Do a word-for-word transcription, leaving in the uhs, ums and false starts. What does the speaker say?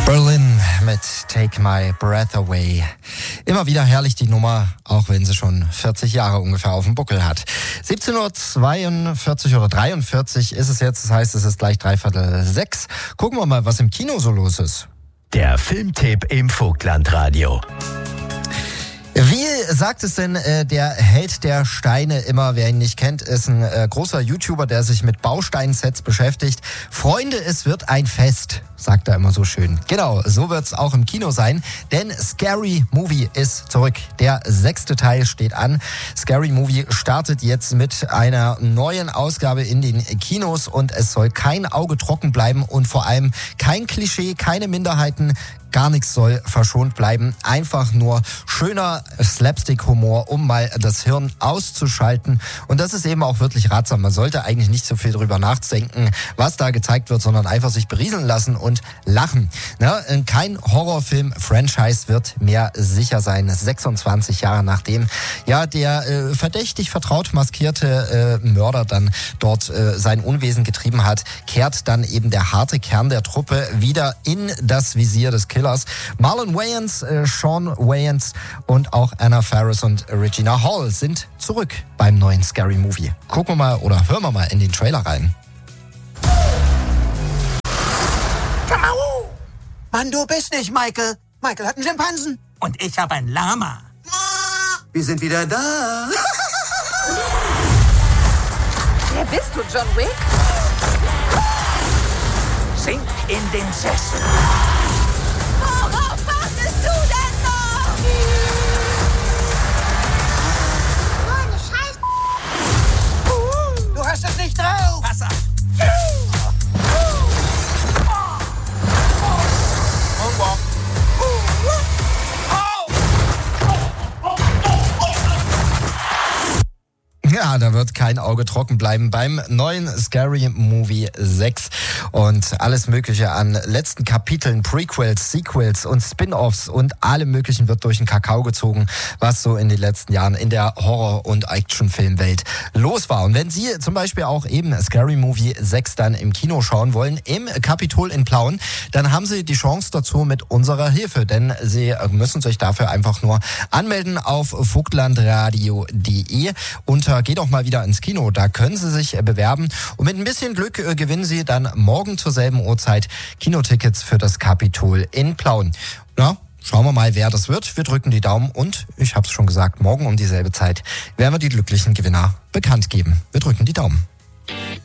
Berlin mit Take My Breath Away. Immer wieder herrlich die Nummer, auch wenn sie schon vierzig Jahre ungefähr auf dem Buckel hat. siebzehn Uhr zweiundvierzig oder dreiundvierzig ist es jetzt, das heißt, es ist gleich dreiviertel sechs. Gucken wir mal, was im Kino so los ist. Der Filmtipp im Vogtlandradio. Wie sagt es denn äh, der Held der Steine immer? Wer ihn nicht kennt, ist ein äh, großer YouTuber, der sich mit Bausteinsets beschäftigt. Freunde, es wird ein Fest, sagt er immer so schön. Genau, so wird's auch im Kino sein, denn Scary Movie ist zurück. Der sechste Teil steht an. Scary Movie startet jetzt mit einer neuen Ausgabe in den Kinos und es soll kein Auge trocken bleiben und vor allem kein Klischee, keine Minderheiten. Gar nichts soll verschont bleiben. Einfach nur schöner Slapstick-Humor, um mal das Hirn auszuschalten. Und das ist eben auch wirklich ratsam. Man sollte eigentlich nicht so viel drüber nachdenken, was da gezeigt wird, sondern einfach sich berieseln lassen und lachen. Na, kein Horrorfilm-Franchise wird mehr sicher sein. sechsundzwanzig Jahre nachdem ja der äh, verdächtig vertraut maskierte äh, Mörder dann dort äh, sein Unwesen getrieben hat, kehrt dann eben der harte Kern der Truppe wieder in das Visier des Killers. Marlon Wayans, äh, Sean Wayans und auch Anna Faris und Regina Hall sind zurück beim neuen Scary Movie. Gucken wir mal oder hören wir mal in den Trailer rein. Mann, du bist nicht Michael. Michael hat einen Schimpansen. Und ich habe ein Lama. Wir sind wieder da. Wer bist du, John Wick? Sink in den Sessel. Worauf wartest du denn noch? Mann, Scheiße. Du hast es nicht drauf. Pass auf. Ja, da wird kein Auge trocken bleiben beim neuen Scary Movie sechs und alles Mögliche an letzten Kapiteln, Prequels, Sequels und Spin-Offs und allem Möglichen wird durch den Kakao gezogen, was so in den letzten Jahren in der Horror- und Actionfilmwelt los war. Und wenn Sie zum Beispiel auch eben Scary Movie sechs dann im Kino schauen wollen, im Kapitol in Plauen, dann haben Sie die Chance dazu mit unserer Hilfe, denn Sie müssen sich dafür einfach nur anmelden auf vogtlandradio punkt de unter Geht auch mal wieder ins Kino, da können Sie sich bewerben und mit ein bisschen Glück äh, gewinnen Sie dann morgen zur selben Uhrzeit Kinotickets für das Kapitol in Plauen. Na, schauen wir mal, wer das wird. Wir drücken die Daumen und, ich habe es schon gesagt, morgen um dieselbe Zeit werden wir die glücklichen Gewinner bekannt geben. Wir drücken die Daumen.